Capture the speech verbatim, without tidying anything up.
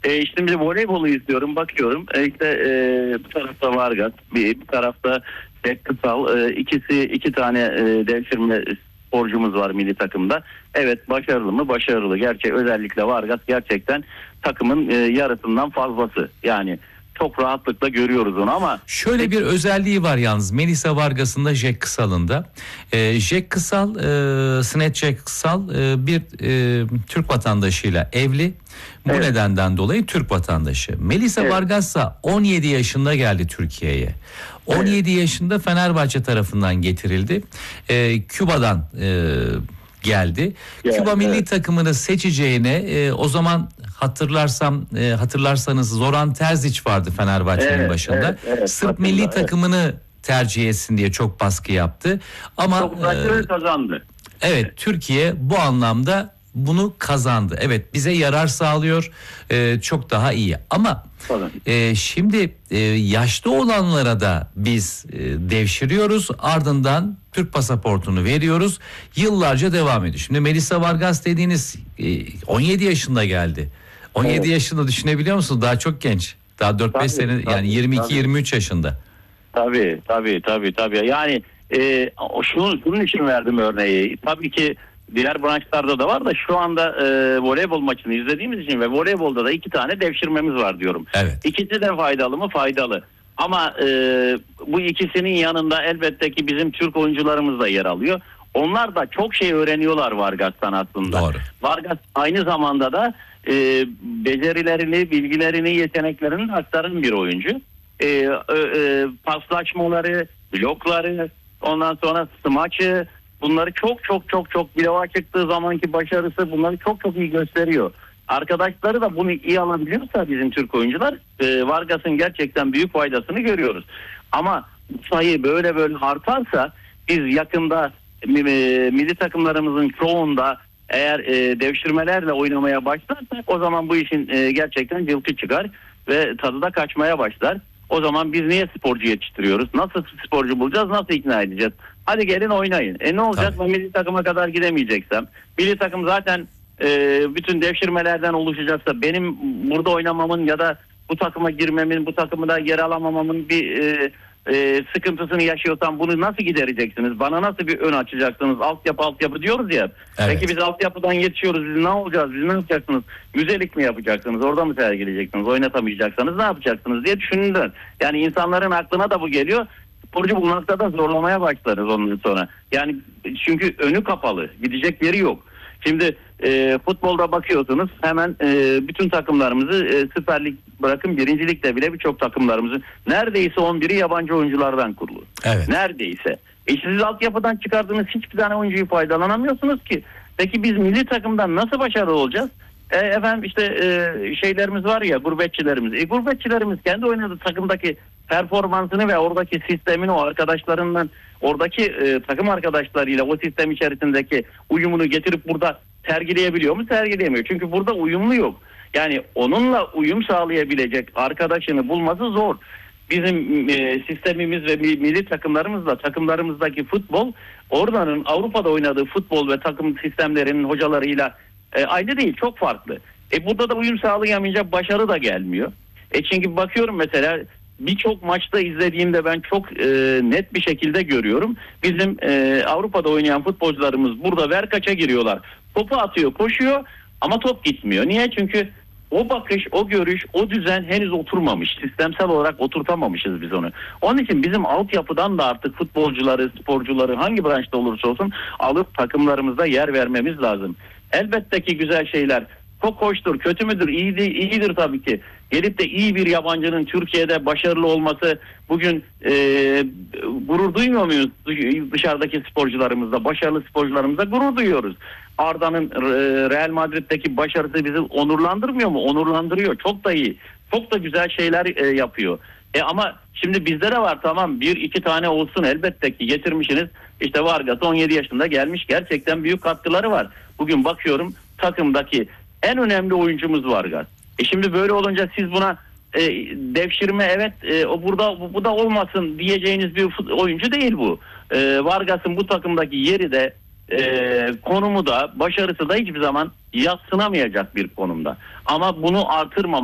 E, şimdi voleybolu izliyorum, bakıyorum. E, işte e, bu tarafta Vargas, bir, bir tarafta Jack Kısal, e, ikisi iki tane e, devşirme sporcumuz var milli takımda. Evet, başarılı mı? Başarılı. Gerçi özellikle Vargas gerçekten takımın e, yarısından fazlası. Yani çok rahatlıkla görüyoruz onu ama... Şöyle bir özelliği var yalnız Melisa Vargas'ın da Jack Kısal'ın da. Ee, Jack Kısal, e, Sinet Jack Kısal e, bir e, Türk vatandaşıyla evli. Bu Evet. nedenden dolayı Türk vatandaşı. Melisa Evet. Vargas ise on yedi yaşında geldi Türkiye'ye. on yedi evet. yaşında Fenerbahçe tarafından getirildi. Ee, Küba'dan e, geldi. Yani, Küba milli evet. takımını seçeceğine e, o zaman hatırlarsam e, hatırlarsanız Zoran Terzic vardı Fenerbahçe'nin Evet, başında. evet, evet, Sırp hatırla, milli evet. takımını tercih etsin diye çok baskı yaptı. Ama Çok başarılı e, kazandı. evet, Türkiye bu anlamda bunu kazandı. Evet, bize yarar sağlıyor. E, çok daha iyi. Ama e, şimdi e, yaşlı olanlara da biz e, devşiriyoruz. Ardından Türk pasaportunu veriyoruz. Yıllarca devam ediyor. Şimdi Melisa Vargas dediğiniz e, on yedi yaşında geldi. on yedi evet. yaşında düşünebiliyor musunuz? Daha çok genç. Daha dört beş sene tabii, yani yirmi iki yirmi üç yaşında. Tabii tabii tabii tabii. Yani e, şunu, bunun için verdim örneği. Tabii ki diğer branşlarda da var da şu anda e, voleybol maçını izlediğimiz için ve voleybolda da iki tane devşirmemiz var diyorum. Evet. İkisi de faydalı mı? Faydalı. Ama e, bu ikisinin yanında elbette ki bizim Türk oyuncularımız da yer alıyor. Onlar da çok şey öğreniyorlar Vargas'tan aslında. Doğru. Vargas aynı zamanda da e, becerilerini, bilgilerini, yeteneklerini aktaran bir oyuncu. E, e, e, paslaşmaları, blokları, ondan sonra smaçı, bunları çok çok çok çok bilova çıktığı zamanki başarısı bunları çok çok iyi gösteriyor. Arkadaşları da bunu iyi alabiliyorsa bizim Türk oyuncular e, Vargas'ın gerçekten büyük faydasını görüyoruz. Ama sayı böyle böyle artarsa biz yakında e, milli takımlarımızın çoğunda eğer e, devşirmelerle oynamaya başlarsak o zaman bu işin e, gerçekten cılkı çıkar ve tadı da kaçmaya başlar. O zaman biz niye sporcu yetiştiriyoruz? Nasıl sporcu bulacağız? Nasıl ikna edeceğiz? Hadi gelin oynayın. E ne olacak? Ben milli takıma kadar gidemeyeceksem. Milli takım zaten e, bütün devşirmelerden oluşacaksa benim burada oynamamın ya da bu takıma girmemin, bu takımda yer alamamamın bir e, e, sıkıntısını yaşıyorsam bunu nasıl gidereceksiniz? Bana nasıl bir ön açacaksınız? Altyapı altyapı diyoruz ya. Evet. Peki biz altyapıdan yetişiyoruz. Biz ne olacağız? Biz ne yapacaksınız? Müzelik mi yapacaksınız? Orada mı sergileyeceksiniz? Oynatamayacaksanız ne yapacaksınız diye düşündüm. Yani insanların aklına da bu geliyor. Sporcu bulmakta da zorlamaya başlarız ondan sonra. Yani çünkü önü kapalı. Gidecek yeri yok. Şimdi e, futbolda bakıyorsunuz hemen e, bütün takımlarımızı e, Süper Lig bırakın birinci Lig'de bile birçok takımlarımızın neredeyse on biri yabancı oyunculardan kurulu. Evet. Neredeyse. E siz altyapıdan çıkardığınız hiçbir tane oyuncuyu faydalanamıyorsunuz ki. Peki biz milli takımdan nasıl başarılı olacağız? E, efendim işte e, şeylerimiz var ya gurbetçilerimiz. E, gurbetçilerimiz kendi oynadığı takımdaki performansını ve oradaki sistemini o arkadaşlarından oradaki e, takım arkadaşlarıyla o sistem içerisindeki uyumunu getirip burada sergileyebiliyor mu? Sergileyemiyor. Çünkü burada uyumlu yok. Yani onunla uyum sağlayabilecek arkadaşını bulması zor. Bizim e, sistemimiz ve milli takımlarımızla takımlarımızdaki futbol oradanın Avrupa'da oynadığı futbol ve takım sistemlerinin hocalarıyla e, aynı değil, çok farklı. E burada da uyum sağlayamayınca başarı da gelmiyor. E çünkü bakıyorum mesela birçok maçta izlediğimde ben çok e, net bir şekilde görüyorum. Bizim e, Avrupa'da oynayan futbolcularımız burada ver kaça giriyorlar. Topu atıyor, koşuyor ama top gitmiyor. Niye? Çünkü o bakış, o görüş, o düzen henüz oturmamış. Sistemsel olarak oturtamamışız biz onu. Onun için bizim altyapıdan da artık futbolcuları, sporcuları hangi branşta olursa olsun alıp takımlarımızda yer vermemiz lazım. Elbette ki güzel şeyler. Çok hoştur, kötü müdür, iyidir, iyidir tabii ki. Gelip de iyi bir yabancının Türkiye'de başarılı olması bugün e, gurur duymuyor muyuz dışarıdaki sporcularımızda, başarılı sporcularımızda gurur duyuyoruz. Arda'nın e, Real Madrid'deki başarısı bizi onurlandırmıyor mu? Onurlandırıyor. Çok da iyi. Çok da güzel şeyler e, yapıyor. E ama şimdi bizde de var, tamam, bir iki tane olsun elbette ki getirmişsiniz. İşte Vargas on yedi yaşında gelmiş, gerçekten büyük katkıları var. Bugün bakıyorum takımdaki en önemli oyuncumuz Vargas. E şimdi böyle olunca siz buna e, devşirme evet e, o burada bu, bu da olmasın diyeceğiniz bir oyuncu değil bu. E, Vargas'ın bu takımdaki yeri de e, konumu da başarısı da hiçbir zaman yadsınamayacak bir konumda. Ama bunu artırmamak